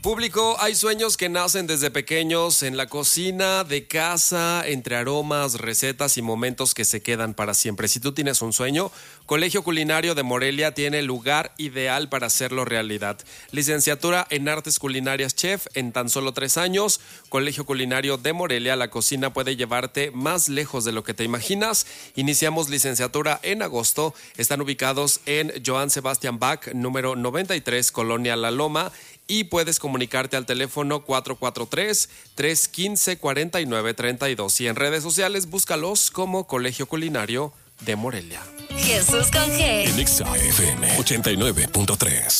Público, hay sueños que nacen desde pequeños en la cocina, de casa, entre aromas, recetas y momentos que se quedan para siempre. Si tú tienes un sueño, Colegio Culinario de Morelia tiene el lugar ideal para hacerlo realidad. Licenciatura en Artes Culinarias Chef en tan solo 3 años. Colegio Culinario de Morelia, la cocina puede llevarte más lejos de lo que te imaginas. Iniciamos licenciatura en agosto. Están ubicados en Johann Sebastian Bach, número 93, Colonia La Loma. Y puedes comunicarte al teléfono 443-315-4932. Y en redes sociales, búscalos como Colegio Culinario de Morelia. Jesús con G. En XFM 89.3.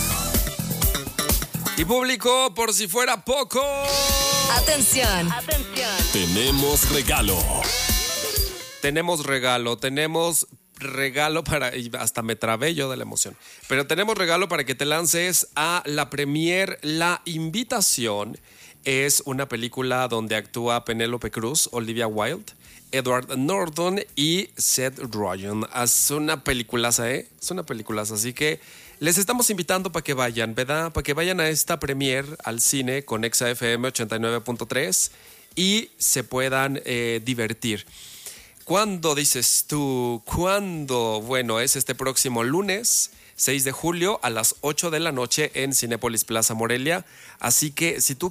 Y público, por si fuera poco. Atención. Tenemos regalo. Tenemos regalo para, y hasta me trabé yo de la emoción, pero tenemos regalo para que te lances a la premier. La Invitación es una película donde actúa Penélope Cruz, Olivia Wilde, Edward Norton y Seth Rogen. Es una peliculaza, es una peliculaza, así que les estamos invitando para que vayan, ¿verdad? Para que vayan a esta premier al cine con XFM 89.3 y se puedan divertir. ¿Cuándo dices tú? ¿Cuándo? Bueno, es este próximo lunes, 6 de julio a las 8 de la noche en Cinépolis Plaza Morelia. Así que si tú